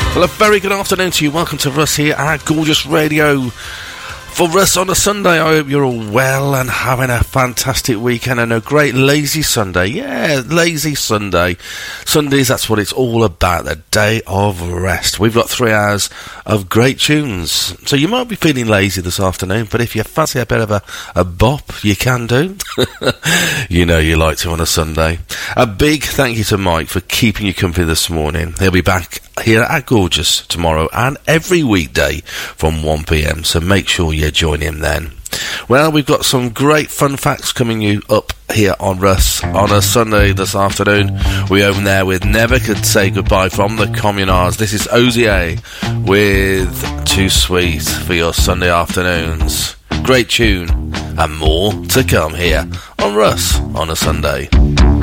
Well, a very good afternoon to you. Welcome to Russ here at Gorgeous Radio. For Russ on a Sunday, I hope you're all well and having a fantastic weekend and a great lazy Sunday. Yeah, lazy Sunday. Sundays, that's what it's all about, the day of rest. We've got 3 hours of great tunes. So you might be feeling lazy this afternoon, but if you fancy a bit of a bop, you can do. You know you like to on a Sunday. A big thank you to Mike for keeping you company this morning. He'll be back here at Gorgeous tomorrow and every weekday from 1 p.m, so make sure you join him then. Well, we've got some great fun facts coming you up here on Russ on a Sunday this afternoon. We open there with Never Could Say Goodbye from the Communards. This is OZA with Too Sweet for your Sunday afternoons. Great tune and more to come here on Russ on a Sunday.